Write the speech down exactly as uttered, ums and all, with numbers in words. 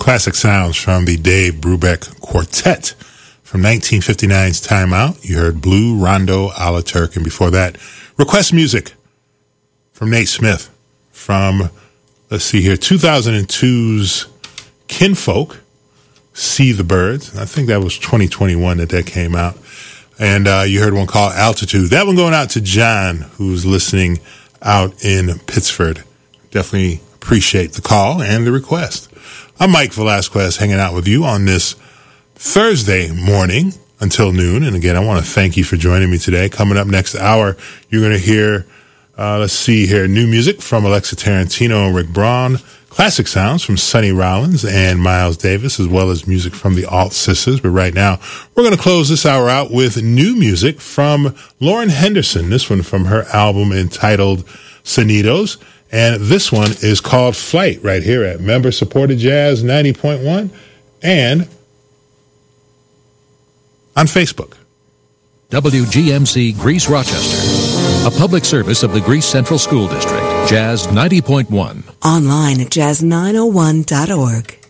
Classic sounds from the Dave Brubeck Quartet from nineteen fifty-nine's Time Out. You heard Blue Rondo a la Turk, and before that, Request Music from Nate Smith from, let's see here, two thousand two's Kinfolk, See the Birds. I think that was twenty twenty-one that that came out. And uh, you heard one called Altitude. That one going out to John, who's listening out in Pittsford. Definitely appreciate the call and the request. I'm Mike Velasquez, hanging out with you on this Thursday morning until noon. And again, I want to thank you for joining me today. Coming up next hour, you're going to hear, uh, let's see here, new music from Alexa Tarantino and Rick Braun, classic sounds from Sonny Rollins and Miles Davis, as well as music from the Alt Sisters. But right now, we're going to close this hour out with new music from Lauren Henderson. This one from her album entitled Sonidos. And this one is called Flight right here at Member Supported Jazz ninety point one and on Facebook. W G M C Greece Rochester, a public service of the Greece Central School District, Jazz ninety point one. Online at jazz nine oh one dot org.